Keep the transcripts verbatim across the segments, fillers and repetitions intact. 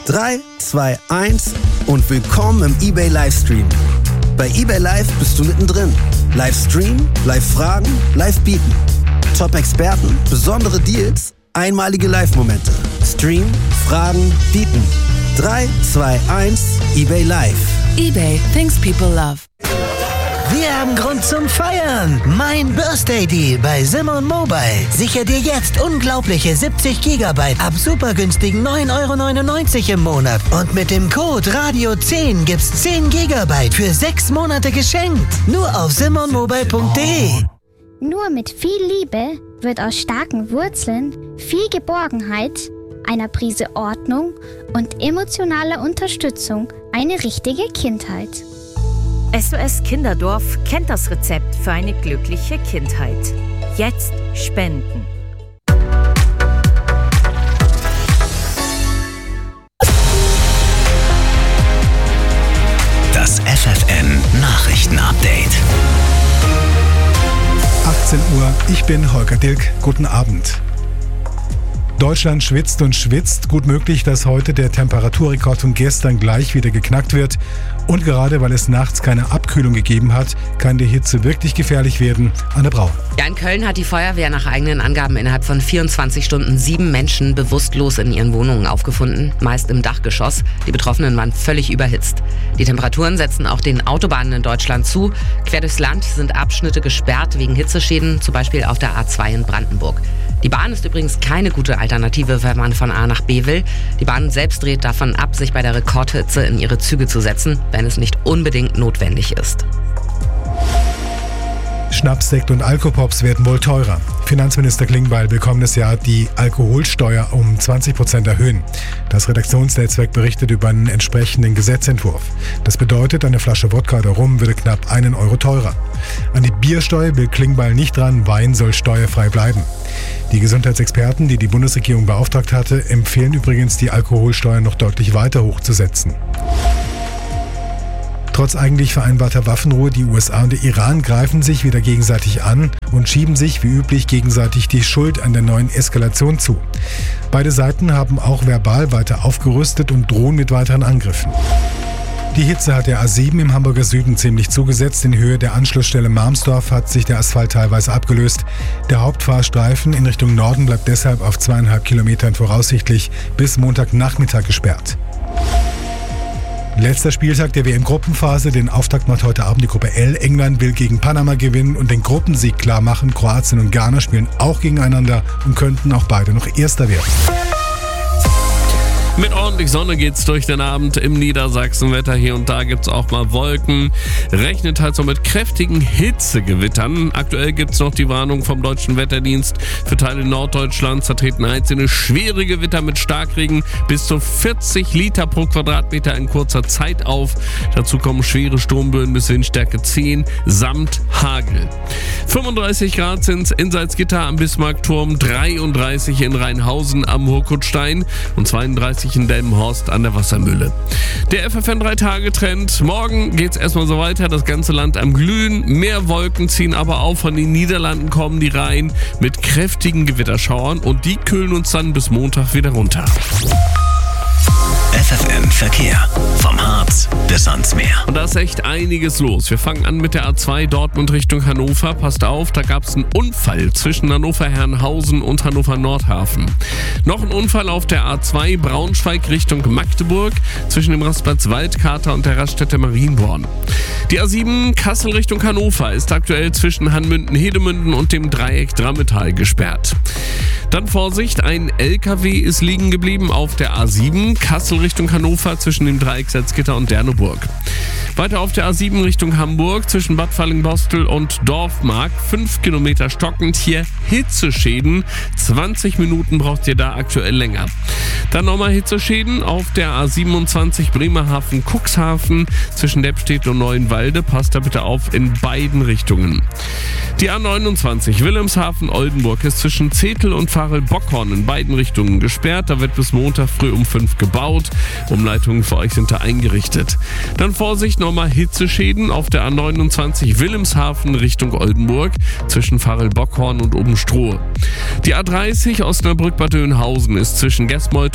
drei, zwei, eins und willkommen im eBay Livestream. Bei eBay Live bist du mittendrin. Livestream, Live-Fragen, Live-Bieten. Top-Experten, besondere Deals, einmalige Live-Momente. Stream, Fragen, Bieten. drei, zwei, eins, eBay Live. eBay, things people love. Wir haben Grund zum Feiern. Mein Birthday Deal bei Simon Mobile. Sichere dir jetzt unglaubliche siebzig Gigabyte ab super günstigen neun Euro neunundneunzig im Monat. Und mit dem Code Radio zehn gibt's zehn Gigabyte für sechs Monate geschenkt. Nur auf simon mobile punkt de. Nur mit viel Liebe wird aus starken Wurzeln viel Geborgenheit, einer Prise Ordnung und emotionaler Unterstützung eine richtige Kindheit. S O S Kinderdorf kennt das Rezept für eine glückliche Kindheit. Jetzt spenden. Das F F N Nachrichtenupdate. achtzehn Uhr, ich bin Holger Dilk. Guten Abend. Deutschland schwitzt und schwitzt. Gut möglich, dass heute der Temperaturrekord von gestern gleich wieder geknackt wird. Und gerade weil es nachts keine Abkühlung gegeben hat, kann die Hitze wirklich gefährlich werden. Anne Brauer. Ja, in Köln hat die Feuerwehr nach eigenen Angaben innerhalb von vierundzwanzig Stunden sieben Menschen bewusstlos in ihren Wohnungen aufgefunden, meist im Dachgeschoss. Die Betroffenen waren völlig überhitzt. Die Temperaturen setzen auch den Autobahnen in Deutschland zu. Quer durchs Land sind Abschnitte gesperrt wegen Hitzeschäden, zum Beispiel auf der A zwei in Brandenburg. Die Bahn ist übrigens keine gute Alternative, wenn man von A nach B will. Die Bahn selbst rät davon ab, sich bei der Rekordhitze in ihre Züge zu setzen, wenn es nicht unbedingt notwendig ist. Schnaps, Sekt und Alkopops werden wohl teurer. Finanzminister Klingbeil will kommendes Jahr die Alkoholsteuer um zwanzig Prozent erhöhen. Das Redaktionsnetzwerk berichtet über einen entsprechenden Gesetzentwurf. Das bedeutet, eine Flasche Wodka oder Rum würde knapp einen Euro teurer. An die Biersteuer will Klingbeil nicht dran, Wein soll steuerfrei bleiben. Die Gesundheitsexperten, die die Bundesregierung beauftragt hatte, empfehlen übrigens, die Alkoholsteuer noch deutlich weiter hochzusetzen. Trotz eigentlich vereinbarter Waffenruhe, die U S A und der Iran greifen sich wieder gegenseitig an und schieben sich wie üblich gegenseitig die Schuld an der neuen Eskalation zu. Beide Seiten haben auch verbal weiter aufgerüstet und drohen mit weiteren Angriffen. Die Hitze hat der A sieben im Hamburger Süden ziemlich zugesetzt. In Höhe der Anschlussstelle Marmsdorf hat sich der Asphalt teilweise abgelöst. Der Hauptfahrstreifen in Richtung Norden bleibt deshalb auf zweieinhalb Kilometern voraussichtlich bis Montagnachmittag gesperrt. Letzter Spieltag der W M-Gruppenphase. Den Auftakt macht heute Abend die Gruppe L. England will gegen Panama gewinnen und den Gruppensieg klar machen. Kroatien und Ghana spielen auch gegeneinander und könnten auch beide noch Erster werden. Mit ordentlich Sonne geht's durch den Abend im Niedersachsenwetter. Hier und da gibt's auch mal Wolken. Rechnet halt so mit kräftigen Hitzegewittern. Aktuell gibt's noch die Warnung vom Deutschen Wetterdienst. Für Teile Norddeutschlands treten einzelne schwere Gewitter mit Starkregen bis zu vierzig Liter pro Quadratmeter in kurzer Zeit auf. Dazu kommen schwere Sturmböen bis Windstärke zehn samt Hagel. fünfunddreißig Grad sind's in Salzgitter am Bismarckturm, dreiunddreißig in Rheinhausen am Hurkutstein und zweiunddreißig in Delmenhorst an der Wassermühle. Der F F N drei Tage Trend. Morgen geht's erstmal so weiter. Das ganze Land am Glühen. Mehr Wolken ziehen aber auf. Von den Niederlanden kommen die rein mit kräftigen Gewitterschauern und die kühlen uns dann bis Montag wieder runter. F F N Verkehr. Vom Harz bis ans Meer. Und da ist echt einiges los. Wir fangen an mit der A zwei Dortmund Richtung Hannover. Passt auf, da gab es einen Unfall zwischen Hannover-Herrenhausen und Hannover-Nordhafen. Noch ein Unfall auf der A zwei Braunschweig Richtung Magdeburg zwischen dem Rastplatz Waldkater und der Raststätte Marienborn. Die A sieben Kassel Richtung Hannover ist aktuell zwischen Hanmünden-Hedemünden und dem Dreieck Drammetal gesperrt. Dann Vorsicht, ein L K W ist liegen geblieben auf der A sieben Kassel Richtung Hannover zwischen dem Dreieck Salzgitter und Derneburg. Weiter auf der A sieben Richtung Hamburg zwischen Bad Fallingbostel und Dorfmark. fünf Kilometer stockend, hier Hitzeschäden. zwanzig Minuten braucht ihr da aktuell länger. Dann nochmal Hitzeschäden auf der A siebenundzwanzig Bremerhaven-Cuxhaven zwischen Deppstedt und Neuenwalde. Passt da bitte auf in beiden Richtungen. Die A neunundzwanzig Wilhelmshaven-Oldenburg ist zwischen Zetel und Farel-Bockhorn in beiden Richtungen gesperrt. Da wird bis Montag früh um fünf gebaut. Umleitungen für euch sind da eingerichtet. Dann Vorsicht, nochmal Hitzeschäden auf der A neunundzwanzig Wilhelmshaven Richtung Oldenburg zwischen Farel-Bockhorn und Obenstruhe. Die A dreißig Osnabrück-Bad Oeynhausen ist zwischen Gesmold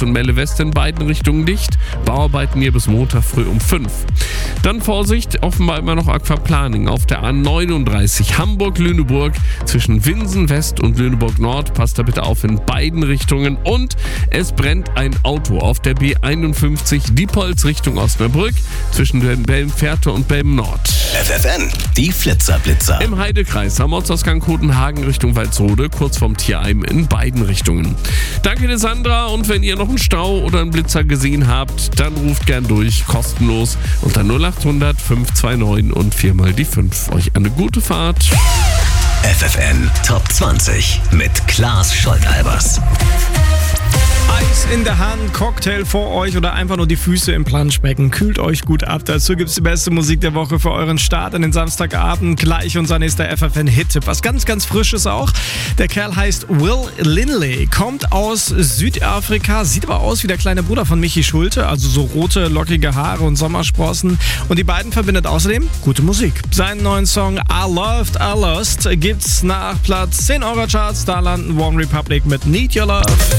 Nord und Melle West in beiden Richtungen dicht. Bauarbeiten hier bis Montag früh um fünf. Dann Vorsicht, offenbar immer noch Aquaplaning auf der A neununddreißig Hamburg-Lüneburg zwischen Winsen West und Lüneburg Nord. Passt da bitte auf in beiden Richtungen. Und es brennt ein Auto auf der B einundfünfzig Diepholz Richtung Osnabrück zwischen Belm-Fährte und Belm Nord. F F N, die Flitzerblitzer. Im Heidekreis am Ortsausgang Kopenhagen Richtung Walsrode, kurz vorm Tierheim in beiden Richtungen. Danke dir, Sandra, und wenn ihr noch einen Stau oder einen Blitzer gesehen habt, dann ruft gern durch, kostenlos unter null acht hundert fünf zwei neun und viermal die fünf. Euch eine gute Fahrt. F F N Top zwanzig mit Klaas Scholk-Albers. Eis in der Hand, Cocktail vor euch oder einfach nur die Füße im Planschbecken. Kühlt euch gut ab. Dazu gibt's die beste Musik der Woche für euren Start in den Samstagabend. Gleich unser nächster F F N-Hit-Tipp. Was ganz, ganz Frisches auch. Der Kerl heißt Will Linley, kommt aus Südafrika, sieht aber aus wie der kleine Bruder von Michi Schulte, also so rote, lockige Haare und Sommersprossen. Und die beiden verbindet außerdem gute Musik. Seinen neuen Song I Loved, I Lost gibt's nach Platz zehn eurer Charts. Da landen One Republic mit Need Your Love.